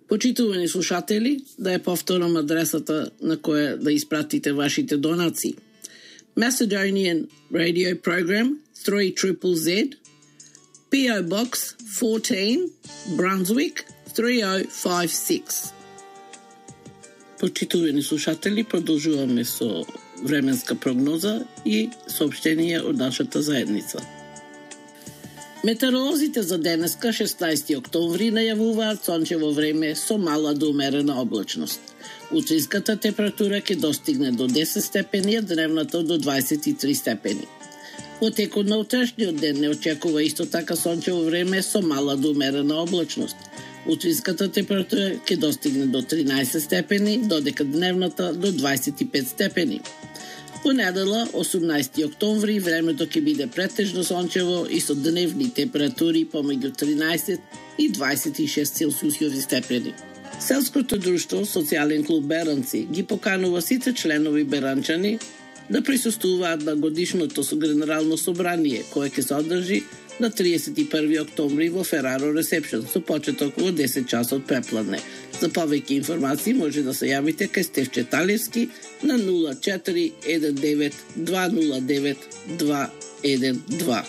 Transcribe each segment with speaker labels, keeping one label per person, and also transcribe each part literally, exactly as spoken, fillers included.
Speaker 1: Почитувани слушатели, да ја повторам адресата на која да испратите вашите донации. Macedonian Radio Program three Z Z Z, P O Box fourteen, Brunswick three oh five six. Почитувани слушатели, продолжуваме со временска прогноза и сообщение од нашата заедница. Метеоролозите за денеска, шеснаесети октомври, најавуваат сончево време со мала до умерена облачност. Утринската температура ќе достигне до десет степени, а дневната до дваесет и три степени. Во текот на утрешниот ден не очекува исто така сончево време со мала до умерена облачност. Утринската температура ќе достигне до тринаесет степени, додека дневната до дваесет и пет степени. По недела, осумнаесети октомври, времето ќе биде претежно сончево и со дневни температури помеѓу тринаесет и дваесет и шест целзиусови степени. Селското друштво Социјален клуб Беранци ги поканува сите членови беранчани да присуствуваат на годишното генерално собрание, кое ќе се одржи на триесет и први октомври во Фераро Ресепшн со почеток во десет часот препладне. За повеќе информации може да се јавите кај Стефче Талевски на нула четири еден девет два нула девет два еден два.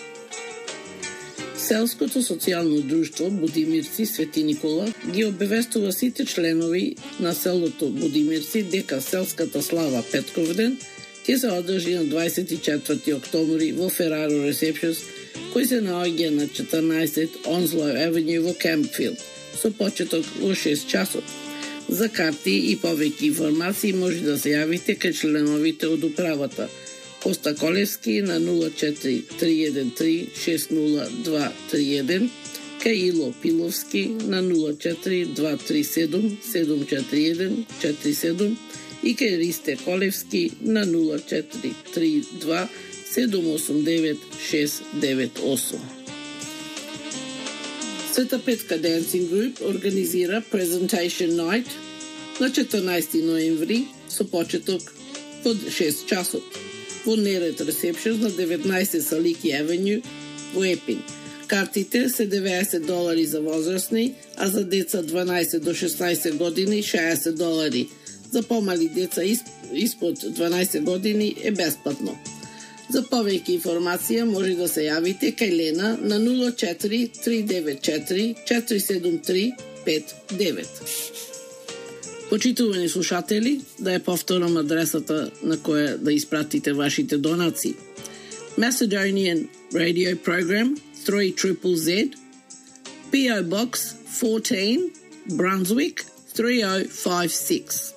Speaker 1: Селското социјално друштво Будимирци Свети Никола ги обавестува сите членови на селото Будимирци дека селската слава Петковден ќе се одржи на дваесет и четврти октомври во Фераро Ресепшн, кој се наоѓа на четрнаесет Onslow Avenue во Кемпфилд, со почеток во шест часот. За карти и повеќе информации може да се јавите кај членовите од управата. Коста Колевски на нула четири три еден три шест нула два три еден, кај Ило Пиловски на нула четири два три седум седум четири еден четири седум и кај Ристе Колевски на нула четири три два седум осум девет шест девет осум. Света Петка Dancing Group организира Presentation Night на четрнаесети ноември со почеток во шест часот во Нерет Ресепшн на деветнаесет Салики Авеню во Епин. Картите се деветдесет долари за возрастни, а за деца дванаесет до шеснаесет години шеесет долари. За помали деца испод дванаесет години е бесплатно. За повеќе информација може да се јавите кај Лена на нула четири три девет четири четири седум три пет девет. Почитувани слушатели, да ја повторам адресата на која да испратите вашите донации. Macedonian Radio Program three Z Z Z, P O Box fourteen, Brunswick three oh five six.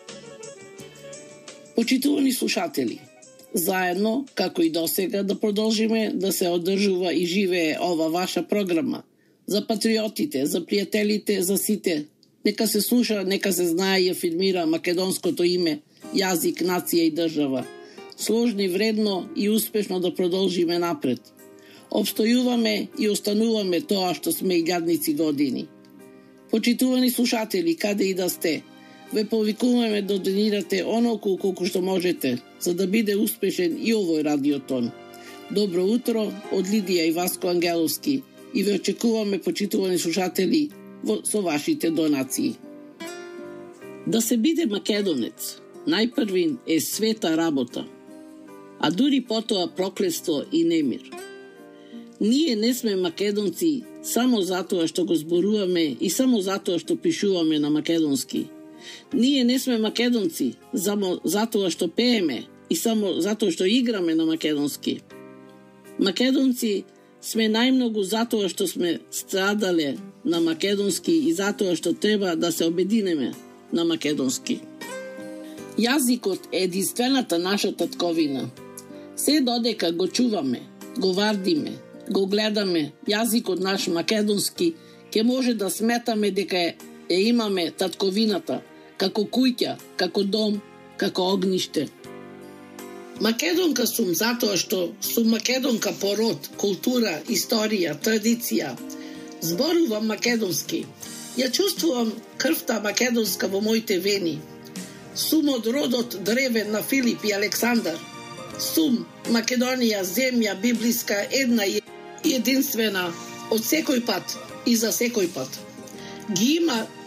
Speaker 1: Почитувани слушатели, заедно, како и досега, да продолжиме да се одржува и живее ова ваша програма. За патриотите, за пријателите, за сите. Нека се слуша, нека се знае и афирмира македонското име, јазик, нација и држава. Сложно и вредно и успешно да продолжиме напред. Обстојуваме и остануваме тоа што сме илјадници години. Почитувани слушатели, каде и да сте, ве повикуваме да донирате онолку колку што можете, за да биде успешен и овој радиотон. Добро утро од Лидија и Васко Ангеловски и ве очекуваме, почитувани слушатели, со вашите донации. Да се биде македонец, најпрвин е света работа, а дури потоа проклетство и немир. Ние не сме македонци само затоа што го зборуваме и само затоа што пишуваме на македонски. Ние не сме македонци само затоа што пееме и само затоа што играме на македонски. Македонци сме најмногу затоа што сме страдале на македонски и затоа што треба да се обединеме на македонски. Јазикот е единствената наша татковина. Се додека го чуваме, го вардиме, го гледаме јазикот наш македонски, ќе може да сметаме дека е, е имаме татковината, како куќа, како дом, како огниште. Македонка сум затоа што сум македонка по род, култура, историја, традиција. Зборувам македонски. Ја чувствувам крвта македонска во моите вени. Сум од родот древен на Филип и Александар. Сум Македонија, земја библиска, една и единствена, од секој пат и за секој пат. Ги има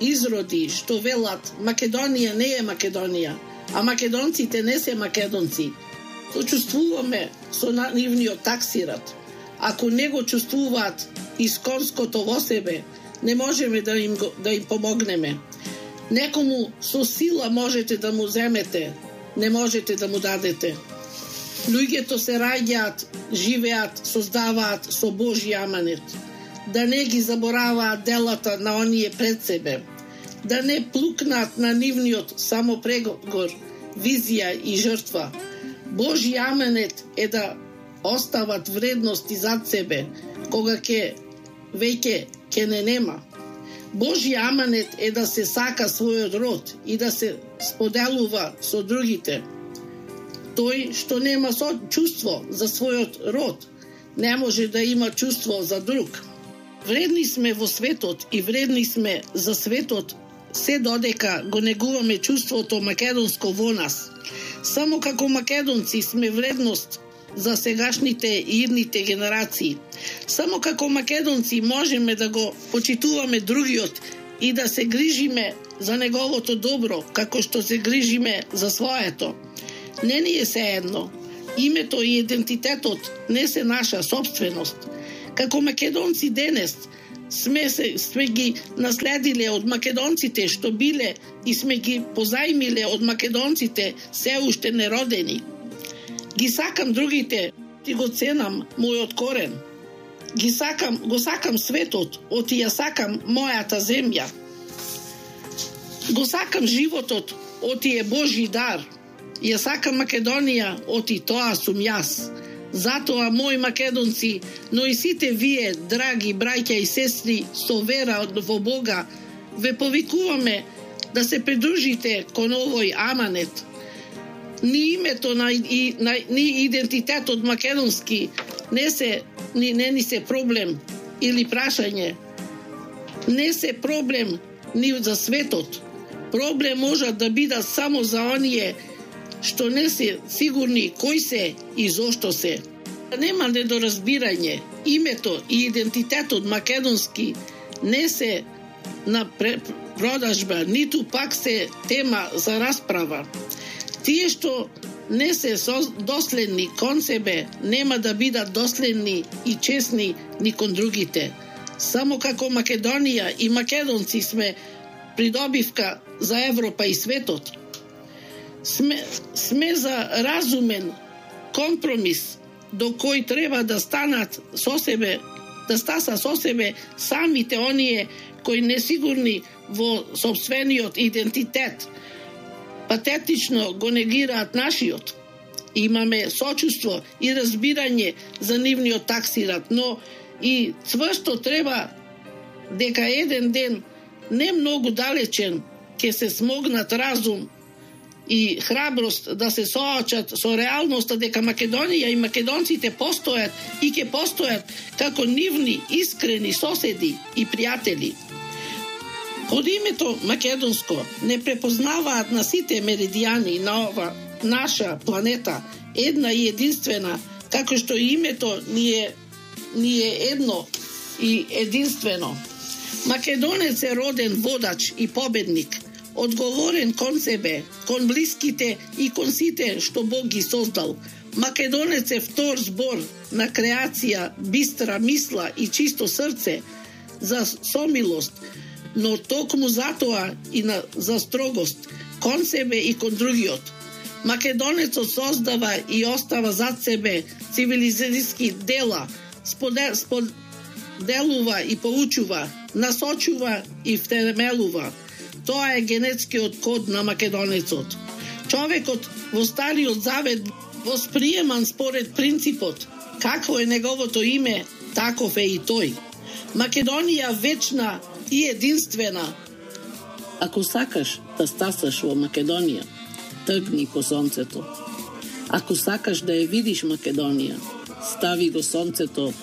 Speaker 1: изроди што велат Македонија не е Македонија, а македонците не се македонци. Сочувствуваме со нивниот таксират. Ако не го чувствуваат исконското во себе, не можеме да им, да им помогнеме. Некому со сила можете да му земете, не можете да му дадете. Луѓето се раѓаат, живеат, создаваат со Божји аманет. Да не ги забораваат делата на оние пред себе. Да не плукнат на нивниот самопрегор, визија и жртва. Божји аманет е да остават вредности зад себе, кога ке веќе ке не нема. Божји аманет е да се сака својот род и да се споделува со другите. Тој што нема чувство за својот род, не може да има чувство за друг. Вредни сме во светот и вредни сме за светот, се додека го негуваме чувството македонско во нас. Само како македонци сме вредност за сегашните и идните генерации. Само како македонци можеме да го почитуваме другиот и да се грижиме за неговото добро, како што се грижиме за своето. Не ни е сеедно. Името и идентитетот не се наша собственост. Како македонци денес сме, се, сме ги наследиле од македонците што биле и сме ги позајмиле од македонците се уште неродени. Ги сакам другите, ти го ценам мојот корен. Ги сакам, го сакам светот, оти ја сакам мојата земја. Го сакам животот, оти е Божји дар. Ја сакам Македонија, оти тоа сум јас. Затоа, мои македонци, но и сите вие, драги браќа и сестри, со вера во Бога, ве повикуваме да се придружите кон овој аманет. Ни името на, и, на, ни идентитетот македонски не се ни, не ни се проблем или прашање. Не се проблем ни за светот. Проблем може да бидат само за оние што не се сигурни кој се и зошто се. Нема недоразбирање. Името и идентитетот македонски не се на продажба, ниту пак се тема за расправа. Тие што не се доследни кон себе, нема да бидат доследни и честни ни кон другите. Само како Македонија и македонци сме придобивка за Европа и светот. Сме, сме за разумен компромис до кој треба да станат со себе, да стаса со себе самите оние кои несигурни во собствениот идентитет, патетично го негираат нашиот. Имаме сочувство и разбирање за нивниот таксират, но и цврсто треба дека еден ден, не многу далечен, ќе се смогнат разум и храброст да се соочат со реалноста дека Македонија и македонците постојат и ќе постојат како нивни искрени соседи и пријатели. Од името македонско не препознаваат на сите меридијани на ова наша планета една и единствена, како што името ни е, ни е едно и единствено. Македонец е роден водач и победник, одговорен кон себе, кон блиските и кон сите што Бог ги создал. Македонец е втор збор на креација, бистра мисла и чисто срце за сомилост, но токму затоа и на, за строгост кон себе и кон другиот. Македонецот создава и остава зад себе цивилизацијски дела, споделува споделува и поучува, насочува и втемелува. Тоа е генетскиот код на македонецот. Човекот во Стариот Завет восприеман според принципот какво е неговото име, таков е и тој. Македонија вечна и единствена. Ако сакаш да стасаш во Македонија, тргни по сонцето. Ако сакаш да ја видиш Македонија, стави го сонцето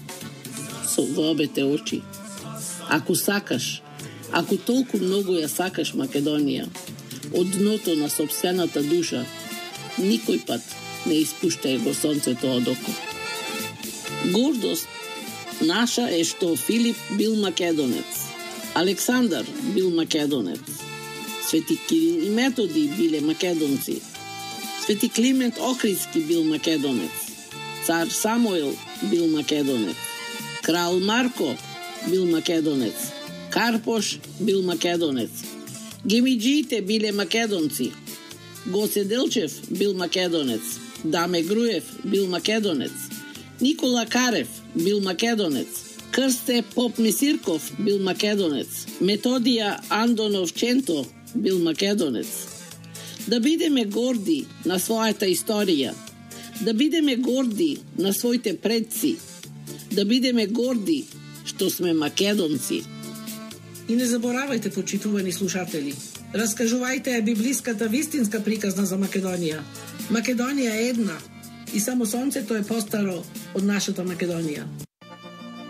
Speaker 1: со во обете очи. Ако сакаш, ако толку многу ја сакаш Македонија, од дното на сопствената душа, никој пат не испуштај го сонцето од око. Гордост наша е што Филип бил македонец. Александар бил македонец. Свети Кирил и Методи биле македонци. Свети Климент Охридски бил македонец. Цар Самуил бил македонец. Крал Марко бил македонец. Карпош бил македонец. Гемиджиите биле македонци. Гоце Делчев бил македонец. Даме Груев бил македонец. Никола Карев бил македонец. Крсте Поп Месирков бил македонец. Методија Андоновченто бил македонец. Да бидеме горди на својата историја. Да бидеме горди на своите предци. Да бидеме горди што сме македонци.
Speaker 2: И не заборавајте, почитувани слушатели, раскажувајте ја библиската вистинска приказна за Македонија. Македонија е една и само сонцето е постаро од нашата Македонија.